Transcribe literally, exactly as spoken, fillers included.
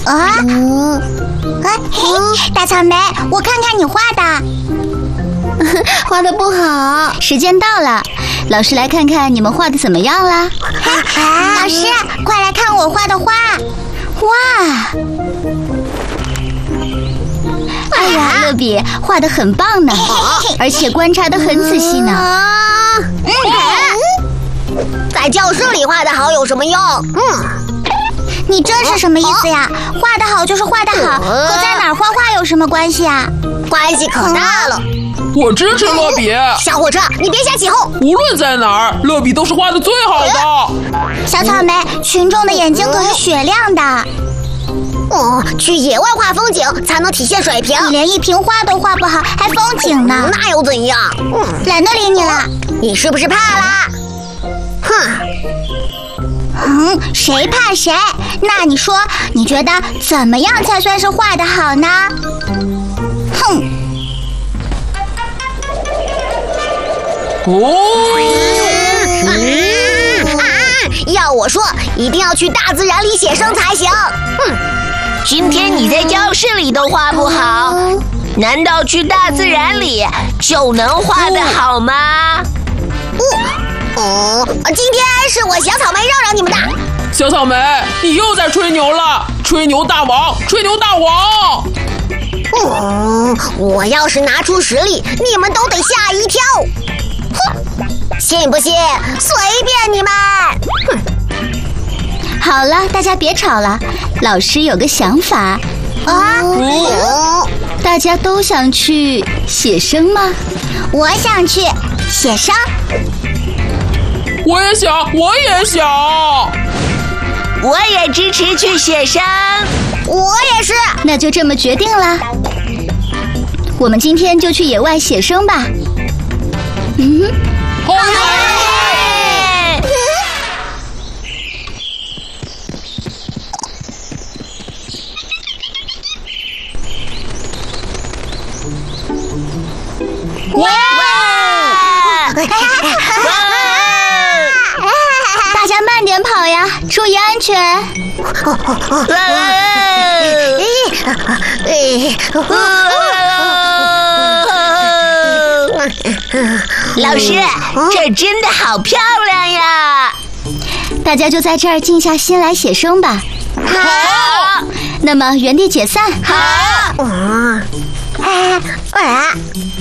啊，嗯，嘿，大草莓，我看看你画的， 画的不好。 时间到了，老师来看看你们画的怎么样啦？ 老师，快来看我画的画！ 哇！哎呀，乐比画得很棒呢，而且观察得很仔细呢。 嗯，在教室里画得好有什么用？嗯， 你这是什么意思呀？画得好就是画得好，和在哪儿画画有什么关系啊？ 关系可大了。 我支持乐比。 小火车，你别瞎起哄。 无论在哪儿，乐比都是画的最好的。 小草莓，群众的眼睛可是雪亮的。 哦，去野外画风景才能体现水平。 你连一瓶花都画不好，还风景呢？ 那又怎样？ 嗯，懒得理你了。 你是不是怕啦？哼！ 嗯，谁怕谁？那你说，你觉得怎么样才算是画得好呢？哼！ 哦。 嗯啊！要我说，一定要去大自然里写生才行。哼！ 今天你在教室里都画不好，难道去大自然里就能画得好吗？ 哦，今天是我小草莓让让你们的。 小草莓，你又在吹牛了！吹牛大王，吹牛大王！ 嗯，我要是拿出实力，你们都得吓一跳。哼，信不信？随便你们。哼。 好了，大家别吵了。老师有个想法啊， 哦， 大家都想去写生吗？ 我想去写生。 我也想，我也想。 我也支持去写生。 我也是。 那就这么决定了。我们今天就去野外写生吧。嗯， 好耶！ 哇！ 大家慢点跑呀，注意安全。 老师，这真的好漂亮呀！ 大家就在这儿静下心来写生吧。 好。 那么原地解散。 好。 啊啊！